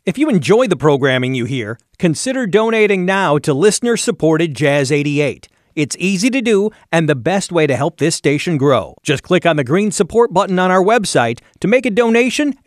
If you enjoy the programming you hear, consider donating now to listener-supported Jazz 88. It's easy to do and the best way to help this station grow. Just click on the green support button on our website to make a donation